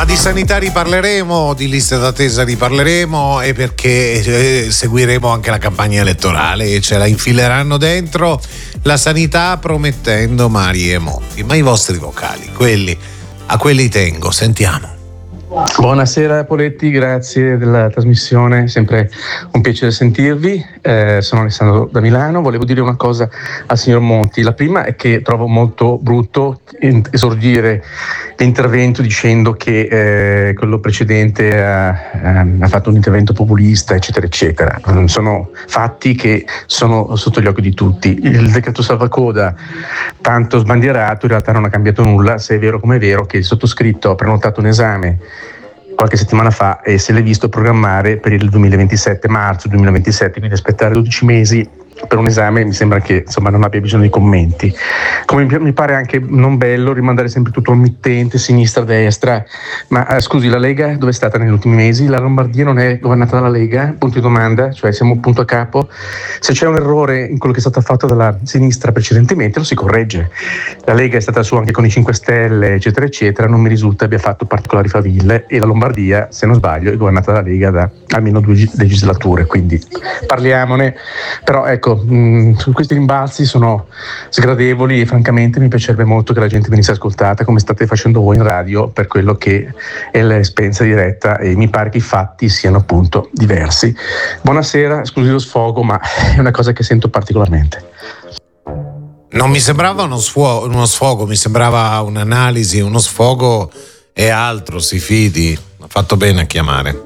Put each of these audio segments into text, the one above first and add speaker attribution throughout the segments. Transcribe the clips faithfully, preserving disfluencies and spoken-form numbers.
Speaker 1: di sanità riparleremo, di liste d'attesa riparleremo, e perché eh, seguiremo anche la campagna elettorale e ce la infileranno dentro la sanità promettendo mari e monti. Ma i vostri vocali, quelli, a quelli tengo, sentiamo.
Speaker 2: Buonasera Poletti, grazie della trasmissione, sempre un piacere sentirvi. Eh, sono Alessandro da Milano. Volevo dire una cosa al signor Monti. La prima è che trovo molto brutto esordire l'intervento dicendo che eh, quello precedente ha, ha fatto un intervento populista, eccetera eccetera. Sono fatti che sono sotto gli occhi di tutti. Il decreto salvacoda, tanto sbandierato, in realtà non ha cambiato nulla, se è vero come è vero che il sottoscritto ha prenotato un esame qualche settimana fa e se l'è visto programmare per il duemilaventisette, marzo duemilaventisette, quindi aspettare dodici mesi per un esame mi sembra che insomma non abbia bisogno di commenti. Come mi pare anche non bello rimandare sempre tutto al mittente, sinistra, destra, ma eh, scusi, la Lega dove è stata negli ultimi mesi? La Lombardia non è governata dalla Lega? Punto di domanda, cioè siamo punto a capo. Se c'è un errore in quello che è stato fatto dalla sinistra precedentemente lo si corregge. La Lega è stata su anche con i cinque Stelle, eccetera eccetera, non mi risulta abbia fatto particolari faville, e la Lombardia, se non sbaglio, è governata dalla Lega da almeno due legislature, quindi parliamone. Però ecco, Mh, questi rimbalzi sono sgradevoli e francamente mi piacerebbe molto che la gente venisse ascoltata come state facendo voi in radio per quello che è l'esperienza diretta, e mi pare che i fatti siano appunto diversi. Buonasera, scusi lo sfogo, ma è una cosa che sento particolarmente.
Speaker 1: Non mi sembrava uno sfogo, uno sfogo, mi sembrava un'analisi. Uno sfogo è altro, si fidi. Ha fatto bene a chiamare.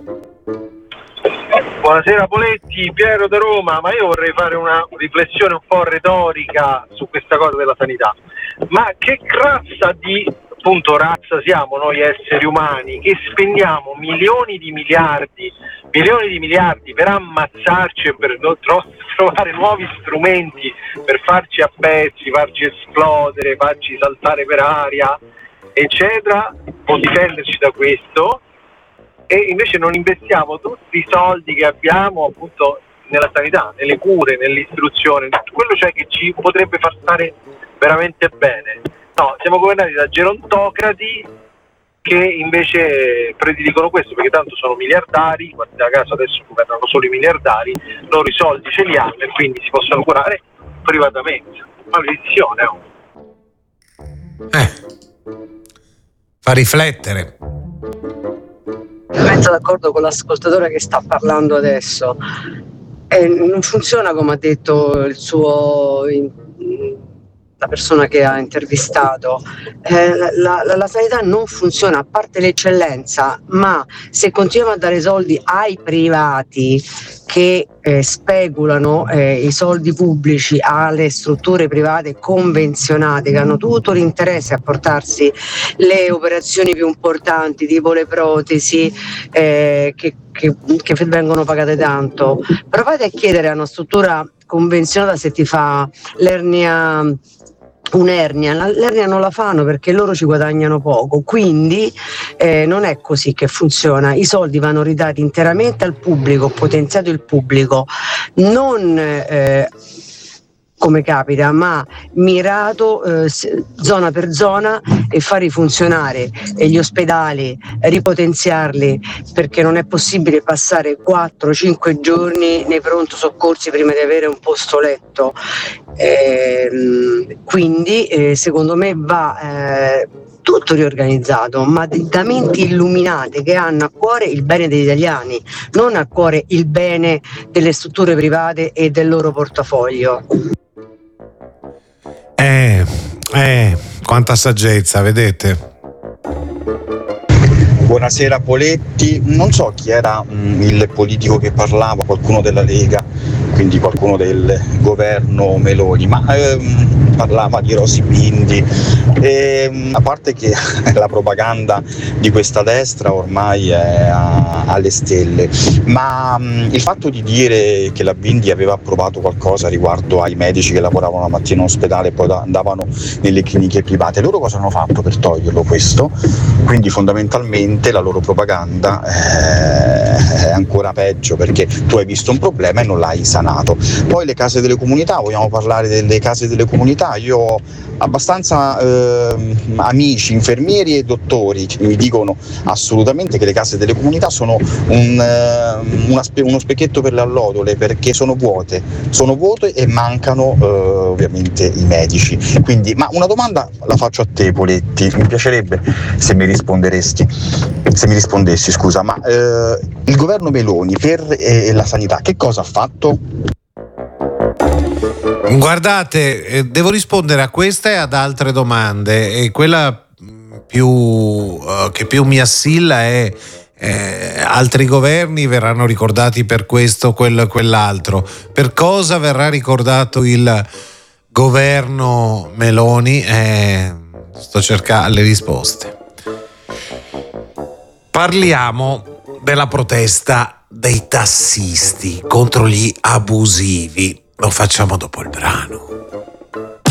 Speaker 3: Buonasera Poletti, Piero da Roma. Ma io vorrei fare una riflessione un po' retorica su questa cosa della sanità. Ma che razza di appunto razza siamo noi esseri umani che spendiamo milioni di miliardi, milioni di miliardi per ammazzarci e per tro- trovare nuovi strumenti per farci a pezzi, farci esplodere, farci saltare per aria, eccetera, o difenderci da questo? E invece non investiamo tutti i soldi che abbiamo appunto nella sanità, nelle cure, nell'istruzione, quello cioè che ci potrebbe far stare veramente bene. No, siamo governati da gerontocrati che invece prediligono questo, perché tanto sono miliardari, guardate caso adesso governano solo i miliardari, loro i soldi ce li hanno e quindi si possono curare privatamente. Maledizione. Oh.
Speaker 1: Eh, fa riflettere.
Speaker 4: Metto d'accordo con l'ascoltatore che sta parlando adesso. E non funziona come ha detto il suo la persona che ha intervistato. Eh, la, la, la sanità non funziona, a parte l'eccellenza, ma se continuiamo a dare soldi ai privati che eh, speculano eh, i soldi pubblici alle strutture private convenzionate che hanno tutto l'interesse a portarsi le operazioni più importanti tipo le protesi eh, che, che, che vengono pagate tanto, provate a chiedere a una struttura convenzionata se ti fa l'ernia un'ernia, l'ernia non la fanno perché loro ci guadagnano poco, quindi eh, non è così che funziona. I soldi vanno ridati interamente al pubblico, potenziato il pubblico, non eh, come capita, ma mirato eh, zona per zona, e far rifunzionare gli ospedali, ripotenziarli, perché non è possibile passare quattro cinque giorni nei pronto soccorsi prima di avere un posto letto. Eh, quindi eh, secondo me va eh, tutto riorganizzato, ma da menti illuminate che hanno a cuore il bene degli italiani, non a cuore il bene delle strutture private e del loro portafoglio.
Speaker 1: Eh, eh, quanta saggezza, vedete?
Speaker 5: Buonasera Poletti, non so chi era mh, il politico che parlava, qualcuno della Lega, quindi qualcuno del governo Meloni, ma ehm, parlava di Rosy Bindi, e, a parte che la propaganda di questa destra ormai è a, alle stelle, ma mh, il fatto di dire che la Bindi aveva approvato qualcosa riguardo ai medici che lavoravano la mattina in ospedale e poi da, andavano nelle cliniche private, loro cosa hanno fatto per toglierlo questo? Quindi fondamentalmente la loro propaganda eh, è ancora peggio, perché tu hai visto un problema e non l'hai sanato. Poi le case delle comunità, vogliamo parlare delle case delle comunità? Io ho abbastanza eh, amici, infermieri e dottori che mi dicono assolutamente che le case delle comunità sono un, eh, una spe- uno specchietto per le allodole, perché sono vuote, sono vuote e mancano eh, ovviamente i medici. Quindi, ma una domanda la faccio a te, Poletti, mi piacerebbe se mi risponderesti, se mi rispondessi, scusa, ma eh, il governo Meloni per eh, la sanità che cosa ha fatto?
Speaker 1: Guardate, eh, devo rispondere a questa e ad altre domande, e quella più uh, che più mi assilla è eh, altri governi verranno ricordati per questo, quello e quell'altro. Per cosa verrà ricordato il governo Meloni? Eh, sto cercando le risposte. Parliamo della protesta dei tassisti contro gli abusivi. Lo facciamo dopo il brano.